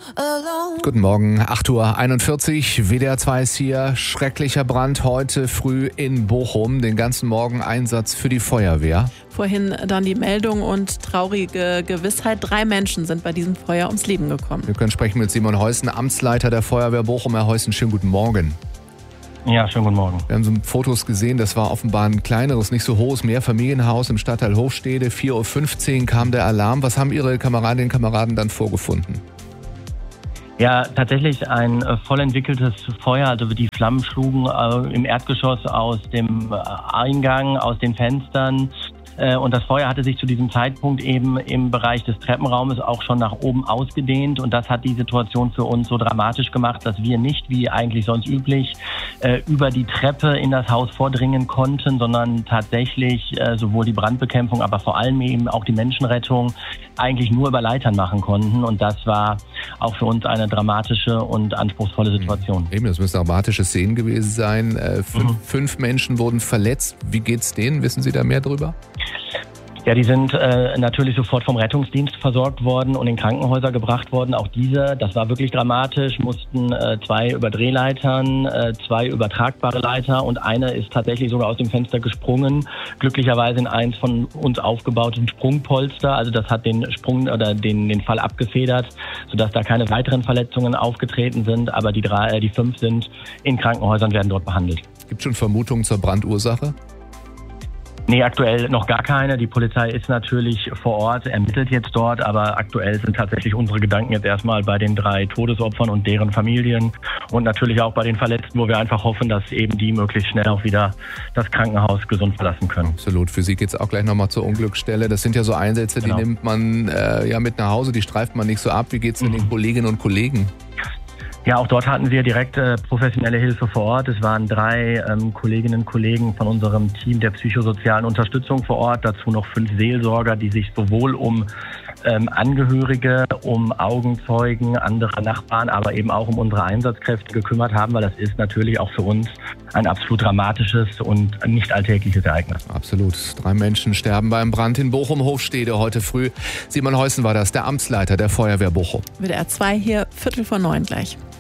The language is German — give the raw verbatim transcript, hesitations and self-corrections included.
Guten Morgen, acht Uhr einundvierzig, W D R zwei ist hier. Schrecklicher Brand heute früh in Bochum. Den ganzen Morgen Einsatz für die Feuerwehr. Vorhin dann die Meldung und traurige Gewissheit. Drei Menschen sind bei diesem Feuer ums Leben gekommen. Wir können sprechen mit Simon Heußen, Amtsleiter der Feuerwehr Bochum. Herr Heußen, schönen guten Morgen. Ja, schönen guten Morgen. Wir haben so Fotos gesehen, das war offenbar ein kleineres, nicht so hohes Mehrfamilienhaus im Stadtteil Hofstede. vier Uhr fünfzehn kam der Alarm. Was haben Ihre Kameradinnen und Kameraden dann vorgefunden? Ja, tatsächlich ein äh, voll entwickeltes Feuer. Also die Flammen schlugen äh, im Erdgeschoss aus dem äh, Eingang, aus den Fenstern. Äh, und das Feuer hatte sich zu diesem Zeitpunkt eben im Bereich des Treppenraumes auch schon nach oben ausgedehnt. Und das hat die Situation für uns so dramatisch gemacht, dass wir nicht, wie eigentlich sonst üblich, äh, über die Treppe in das Haus vordringen konnten, sondern tatsächlich äh, sowohl die Brandbekämpfung, aber vor allem eben auch die Menschenrettung eigentlich nur über Leitern machen konnten. Und das war auch für uns eine dramatische und anspruchsvolle Situation. Eben, das müssen dramatische Szenen gewesen sein. Äh, fünf, mhm. fünf Menschen wurden verletzt. Wie geht's denen? Wissen Sie da mehr drüber? Ja, die sind äh, natürlich sofort vom Rettungsdienst versorgt worden und in Krankenhäuser gebracht worden. Auch diese, das war wirklich dramatisch, mussten äh, zwei über Drehleitern, äh, zwei übertragbare Leiter und eine ist tatsächlich sogar aus dem Fenster gesprungen. Glücklicherweise in eins von uns aufgebauten Sprungpolster. Also das hat den Sprung oder den, den Fall abgefedert, sodass da keine weiteren Verletzungen aufgetreten sind. Aber die drei, äh, die fünf sind in Krankenhäusern, werden dort behandelt. Gibt es schon Vermutungen zur Brandursache? Nee, aktuell noch gar keine. Die Polizei ist natürlich vor Ort, ermittelt jetzt dort, aber aktuell sind tatsächlich unsere Gedanken jetzt erstmal bei den drei Todesopfern und deren Familien und natürlich auch bei den Verletzten, wo wir einfach hoffen, dass eben die möglichst schnell auch wieder das Krankenhaus gesund verlassen können. Absolut. Für Sie geht es auch gleich nochmal zur Unglücksstelle. Das sind ja so Einsätze, genau. Die nimmt man äh, ja mit nach Hause, die streift man nicht so ab. Wie geht es denn mhm. den Kolleginnen und Kollegen? Ja, auch dort hatten wir direkt äh, professionelle Hilfe vor Ort. Es waren drei ähm, Kolleginnen und Kollegen von unserem Team der psychosozialen Unterstützung vor Ort. Dazu noch fünf Seelsorger, die sich sowohl um ähm, Angehörige, um Augenzeugen, andere Nachbarn, aber eben auch um unsere Einsatzkräfte gekümmert haben, weil das ist natürlich auch für uns ein absolut dramatisches und nicht alltägliches Ereignis. Absolut. Drei Menschen sterben beim Brand in Bochum-Hofstede heute früh. Simon Heußen war das, der Amtsleiter der Feuerwehr Bochum. W D R zwei hier, Viertel vor neun gleich.